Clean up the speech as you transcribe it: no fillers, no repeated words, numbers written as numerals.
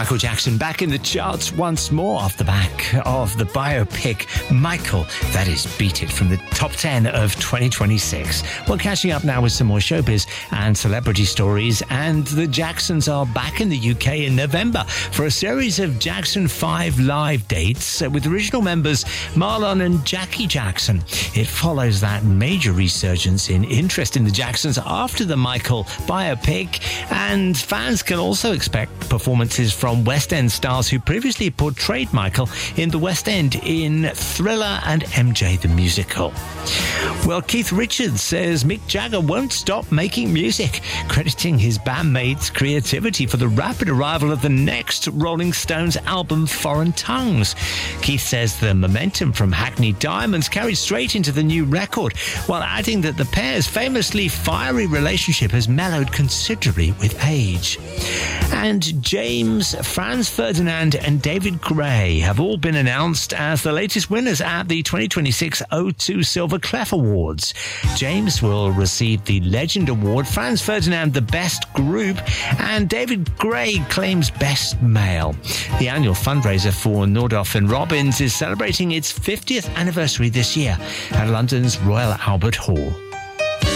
Michael Jackson back in the charts once more off the back of the biopic Michael. That is Beat It from the top 10 of 2026. We're catching up now with some more showbiz and celebrity stories, and the Jacksons are back in the UK in November for a series of Jackson 5 live dates with original members Marlon and Jackie Jackson. It follows that major resurgence in interest in the Jacksons after the Michael biopic, and fans can also expect performances from West End stars who previously portrayed Michael in the West End in Thriller and MJ the Musical. Well, Keith Richards says Mick Jagger won't stop making music, crediting his bandmates' creativity for the rapid arrival of the next Rolling Stones album, Foreign Tongues. Keith says the momentum from Hackney Diamonds carried straight into the new record, while adding that the pair's famously fiery relationship has mellowed considerably with age. And James, Franz Ferdinand and David Gray have all been announced as the latest winners at the 2026 O2 Silver Clef Awards. James will receive the Legend Award, Franz Ferdinand the Best Group, and David Gray claims Best Male. The annual fundraiser for Nordhoff and Robbins is celebrating its 50th anniversary this year at London's Royal Albert Hall.